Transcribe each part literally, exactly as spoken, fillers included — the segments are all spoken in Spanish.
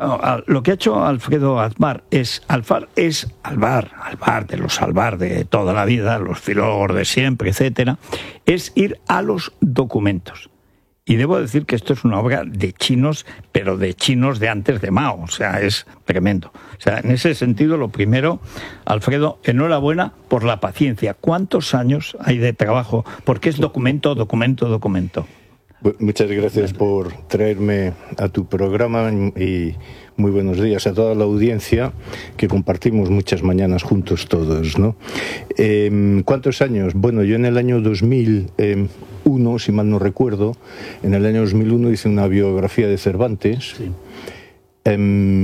Claro, lo que ha hecho Alfredo Alvar es, Alvar es Alvar, Alvar de los Alvar de toda la vida, los filólogos de siempre, etcétera, es ir a los documentos. Y debo decir que esto es una obra de chinos, pero de chinos de antes de Mao, o sea, es tremendo. O sea, en ese sentido, lo primero, Alfredo, enhorabuena por la paciencia. ¿Cuántos años hay de trabajo? Porque es documento, documento, documento. Muchas gracias por traerme a tu programa y muy buenos días a toda la audiencia que compartimos muchas mañanas juntos todos, ¿no? Eh, ¿Cuántos años? Bueno, yo en el año dos mil uno, si mal no recuerdo, en el año dos mil uno hice una biografía de Cervantes. Sí. Eh,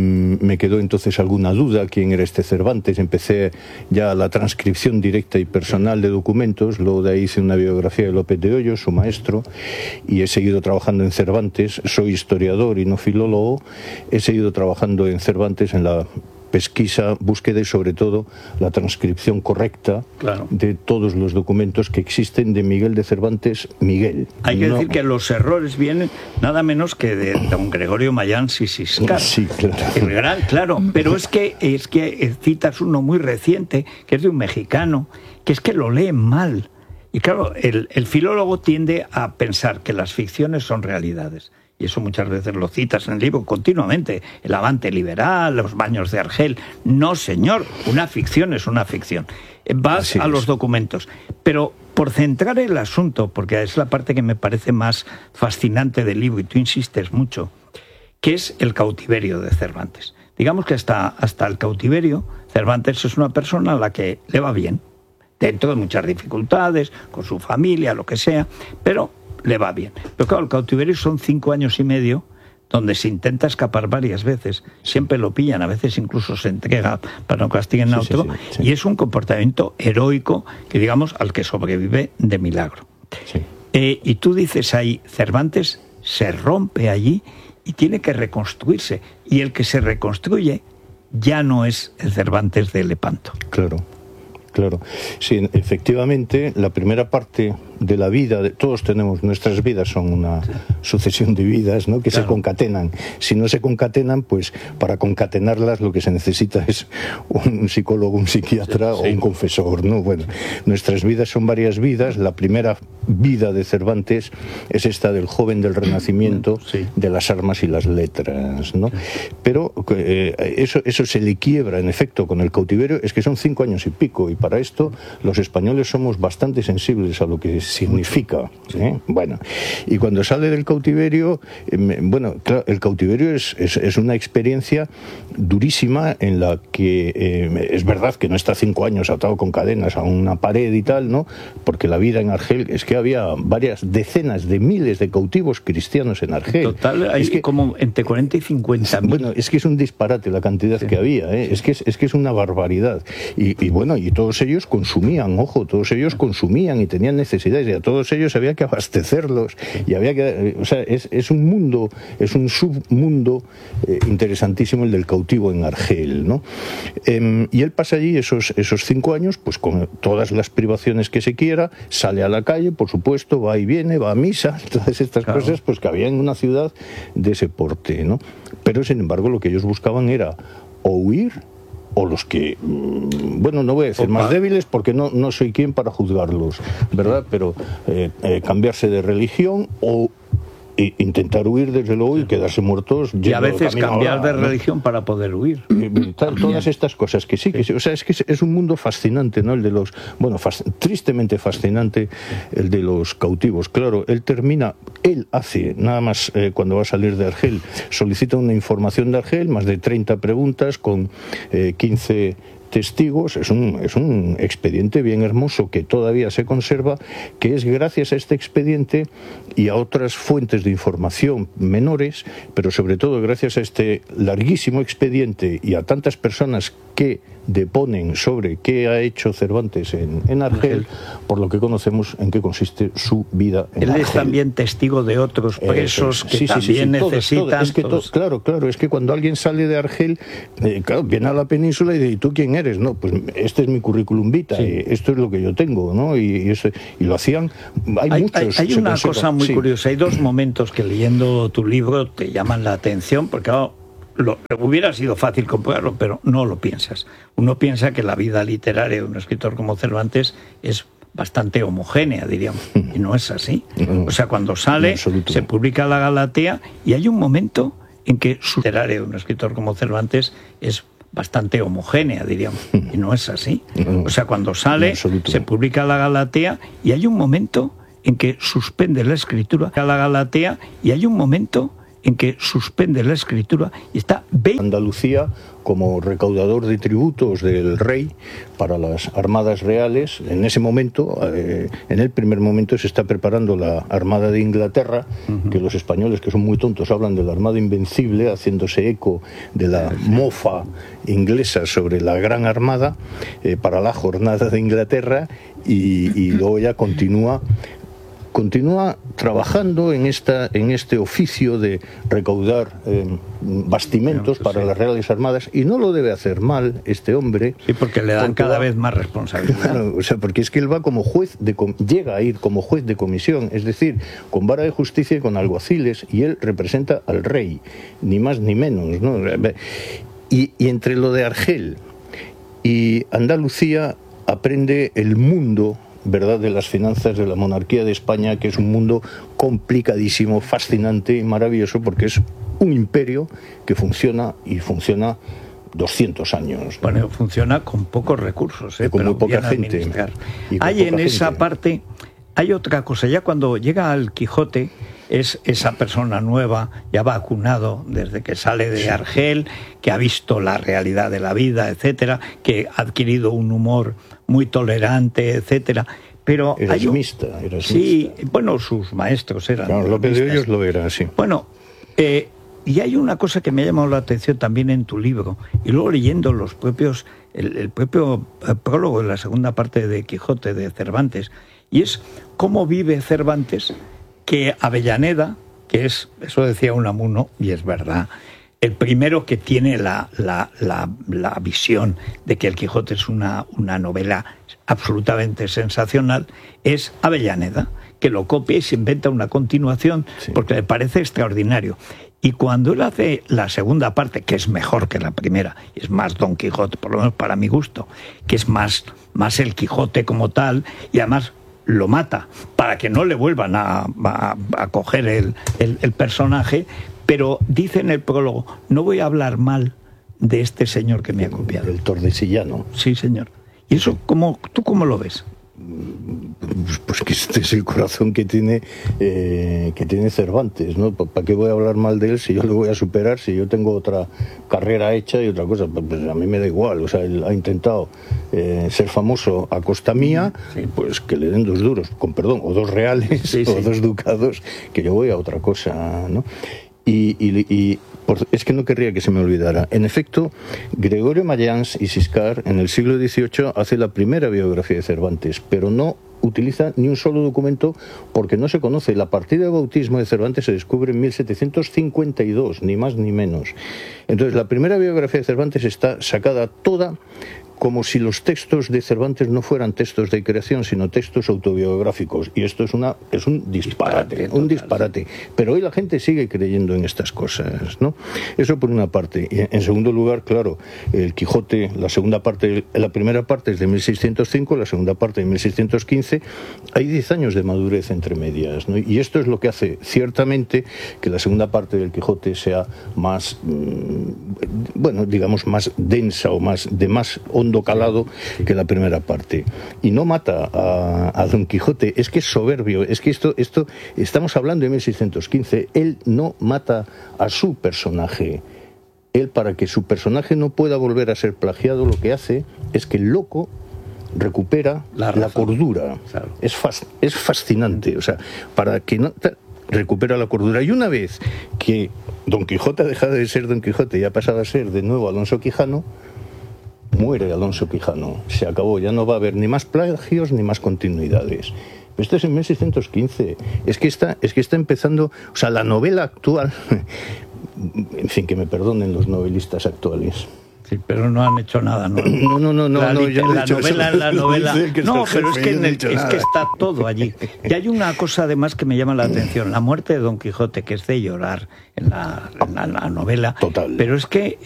me quedó entonces alguna duda quién era este Cervantes. Empecé ya la transcripción directa y personal de documentos. Luego de ahí hice una biografía de López de Hoyos, su maestro, y he seguido trabajando en Cervantes. Soy historiador y no filólogo. He seguido trabajando en Cervantes en la pesquisa, búsqueda y sobre todo la transcripción correcta, claro, de todos los documentos que existen de Miguel de Cervantes Miguel. Hay que no... decir que los errores vienen nada menos que de don Gregorio Mayán Sisiscar. Sí, claro. El gran, claro, pero es que, es que citas uno muy reciente, que es de un mexicano, que es que lo lee mal. Y claro, el, el filólogo tiende a pensar que las ficciones son realidades. Y eso muchas veces lo citas en el libro continuamente. El Avante Liberal, los baños de Argel. No, señor, una ficción es una ficción. Vas Así a es. los documentos. Pero por centrar el asunto, porque es la parte que me parece más fascinante del libro, y tú insistes mucho, que es el cautiverio de Cervantes. Digamos que hasta, hasta el cautiverio, Cervantes es una persona a la que le va bien, dentro de muchas dificultades, con su familia, lo que sea, pero le va bien. Pero claro, el cautiverio son cinco años y medio donde se intenta escapar varias veces. Siempre lo pillan, a veces incluso se entrega para no castiguen a otro. Sí, sí, sí, sí. Y es un comportamiento heroico que, digamos, al que sobrevive de milagro. Sí. Eh, y tú dices ahí, Cervantes se rompe allí y tiene que reconstruirse. Y el que se reconstruye ya no es el Cervantes de Lepanto. Claro. Claro, sí, efectivamente, la primera parte de la vida, de, todos tenemos, nuestras vidas son una sucesión de vidas, ¿no?, que claro. se concatenan. Si no se concatenan, pues para concatenarlas lo que se necesita es un psicólogo, un psiquiatra sí, sí. o un confesor, ¿no? Bueno, nuestras vidas son varias vidas. La primera vida de Cervantes es esta del joven del Renacimiento, sí. de las armas y las letras, ¿no? Pero eh, eso, eso se le quiebra, en efecto, con el cautiverio. Es que son cinco años y pico, y para esto los españoles somos bastante sensibles a lo que significa, ¿eh? Bueno, y cuando sale del cautiverio, eh, bueno, claro, el cautiverio es, es, es una experiencia durísima en la que eh, es verdad que no está cinco años atado con cadenas a una pared y tal, ¿no? Porque la vida en Argel es que había varias decenas de miles de cautivos cristianos en Argel. Total, hay es que, como entre cuarenta y cincuenta mil. Bueno, es que es un disparate la cantidad sí. que había, ¿eh? Es que es, es que es una barbaridad. Y, y bueno, y todos ellos consumían, ojo, todos ellos consumían y tenían necesidades, y a todos ellos había que abastecerlos, y había que, o sea, es, es un mundo, es un submundo eh, interesantísimo el del cautivo en Argel, ¿no? Eh, y él pasa allí esos, esos cinco años, pues con todas las privaciones que se quiera, sale a la calle, por supuesto, va y viene, va a misa, todas estas claro. cosas, pues que había en una ciudad de ese porte, ¿no? Pero sin embargo lo que ellos buscaban era o huir, o los que, bueno, no voy a decir Opa. más débiles porque no, no soy quien para juzgarlos, ¿verdad? Pero eh, eh, cambiarse de religión o e intentar huir, desde luego, y quedarse muertos. Y a veces cambiar ahora, de religión, ¿no?, para poder huir. Tal, todas estas cosas que sí, que sí. O sea, es que es un mundo fascinante, ¿no? El de los, bueno, fas, tristemente fascinante, el de los cautivos. Claro, él termina, él hace, nada más eh, cuando va a salir de Argel, solicita una información de Argel, más de treinta preguntas con eh, quince testigos. Es un, es un expediente bien hermoso que todavía se conserva, que es gracias a este expediente y a otras fuentes de información menores, pero sobre todo gracias a este larguísimo expediente y a tantas personas que deponen sobre qué ha hecho Cervantes en, en Argel, por lo que conocemos en qué consiste su vida en Él Argel. Es también testigo de otros presos que sí, también sí, sí, sí, necesitan. Todo, todo. Es que to, claro, claro, es que cuando alguien sale de Argel, eh, claro, viene a la península y dice, ¿y tú quién eres? No, pues este es mi currículum vitae, sí. esto es lo que yo tengo, ¿no? Y, y, eso, y lo hacían. Hay, hay muchos. Hay, hay una cosa muy sí. curiosa, hay dos momentos que leyendo tu libro te llaman la atención, porque claro, lo, hubiera sido fácil comprobarlo, pero no lo piensas. Uno piensa que la vida literaria de un escritor como Cervantes es bastante homogénea, diríamos, y no es así. O sea, cuando sale, se publica la Galatea, y hay un momento en que su literaria de un escritor como Cervantes es bastante homogénea, diríamos, y no es así. O sea, cuando sale, se publica la Galatea, y hay un momento en que suspende la escritura, la Galatea, y hay un momento en que suspende la escritura y está... Andalucía como recaudador de tributos del rey para las armadas reales. En ese momento, eh, en el primer momento, se está preparando la Armada de Inglaterra, uh-huh. que los españoles, que son muy tontos, hablan de la Armada Invencible, haciéndose eco de la mofa inglesa sobre la Gran Armada, eh, para la Jornada de Inglaterra, y, y luego ya continúa continúa trabajando en esta en este oficio de recaudar eh, bastimentos para las Reales Armadas, y no lo debe hacer mal este hombre. Sí, porque le dan cada va, vez más responsabilidad. Claro, o sea, porque es que él va como juez de llega a ir como juez de comisión, es decir, con vara de justicia y con alguaciles, y él representa al rey, ni más ni menos, ¿no? Y, y entre lo de Argel y Andalucía aprende el mundo, ¿verdad?, de las finanzas de la monarquía de España, que es un mundo complicadísimo, fascinante y maravilloso, porque es un imperio que funciona y funciona doscientos años, ¿no? Bueno, funciona con pocos recursos, ¿eh? Con Pero muy poca gente. Hay en esa gente. parte, hay otra cosa, ya cuando llega al Quijote, es esa persona nueva, ya vacunado desde que sale de Argel, que ha visto la realidad de la vida, etcétera, que ha adquirido un humor muy tolerante, etcétera. Pero Erasmista, hay un... erasmista. Sí, bueno, sus maestros eran... Claro, Lope de Hoyos lo era, sí. Bueno, eh, y hay una cosa que me ha llamado la atención también en tu libro, y luego leyendo los propios, el, el propio prólogo de la segunda parte de Quijote de Cervantes, y es cómo vive Cervantes, que Avellaneda, que es, eso decía Unamuno, y es verdad, el primero que tiene la, la, la, la visión de que el Quijote es una, una novela absolutamente sensacional, es Avellaneda, que lo copia y se inventa una continuación, sí, porque le parece extraordinario. Y cuando él hace la segunda parte, que es mejor que la primera, es más Don Quijote, por lo menos para mi gusto, que es más, más el Quijote como tal, y además lo mata para que no le vuelvan a, a, a coger el, el, el personaje, pero dice en el prólogo: no voy a hablar mal de este señor que me ha copiado. El Tordesillas. Sí, señor. ¿Y eso cómo, tú cómo lo ves? Pues que este es el corazón que tiene eh, que tiene Cervantes, ¿no? ¿Para qué voy a hablar mal de él si yo lo voy a superar, si yo tengo otra carrera hecha y otra cosa? Pues a mí me da igual. O sea, él ha intentado eh, ser famoso a costa mía, sí, pues que le den dos duros, con perdón, o dos reales, sí, o sí, dos ducados, que yo voy a otra cosa, ¿no? Y, y, y por, es que no querría que se me olvidara. En efecto, Gregorio Mayans y Siscar en el siglo dieciocho hace la primera biografía de Cervantes, pero no utiliza ni un solo documento porque no se conoce. La partida de bautismo de Cervantes se descubre en mil setecientos cincuenta y dos, ni más ni menos. Entonces, la primera biografía de Cervantes está sacada toda como si los textos de Cervantes no fueran textos de creación, sino textos autobiográficos. Y esto es una es un disparate, disparate un disparate. Pero hoy la gente sigue creyendo en estas cosas, ¿no? Eso por una parte. Y en segundo lugar, claro, el Quijote, la segunda parte, la primera parte es de mil seiscientos cinco, la segunda parte de mil seiscientos quince. Hay diez años de madurez entre medias, ¿no? Y esto es lo que hace, ciertamente, que la segunda parte del Quijote sea más, mmm, bueno, digamos, más densa o más de más hondo calado que la primera parte. Y no mata a, a Don Quijote, es que es soberbio, es que esto, esto, estamos hablando de mil seiscientos quince, él no mata a su personaje. Él, para que su personaje no pueda volver a ser plagiado, lo que hace es que el loco recupera la, la cordura. Claro. Es, fas, es fascinante, o sea, para que no... recupera la cordura. Y una vez que Don Quijote ha dejado de ser Don Quijote y ha pasado a ser de nuevo Alonso Quijano, muere Alonso Quijano, se acabó, ya no va a haber ni más plagios ni más continuidades. Esto es en mil seiscientos quince, es que está, es que está empezando, o sea, la novela actual, en fin, que me perdonen los novelistas actuales, Sí, pero no han hecho nada, ¿no? No, no, no, no, la, no, yo no la he dicho novela, eso. la novela. Que No, pero jefe, es que, yo en no he el, dicho es nada. que está todo allí. Y hay una cosa además que me llama la atención, la muerte de Don Quijote, que es de llorar en la, en la, la novela. Total. Pero es que